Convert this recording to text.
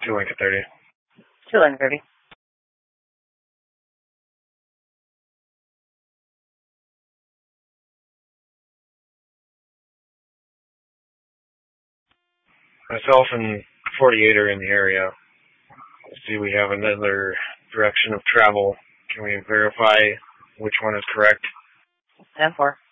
2 Lincoln 30. 2 Lincoln 30. Myself and 48 are in the area. See, we have another direction of travel. Can we verify which one is correct? 10-4.